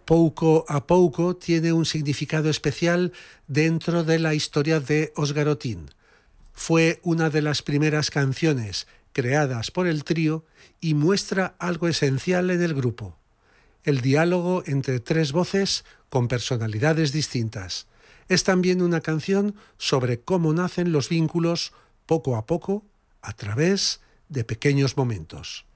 Pouco a pouco tiene un significado especial dentro de la historia de Osgarotín. Fue una de las primeras canciones creadas por el trío y muestra algo esencial en el grupo: el diálogo entre tres voces con personalidades distintas. Es también una canción sobre cómo nacen los vínculos poco a poco a través de pequeños momentos.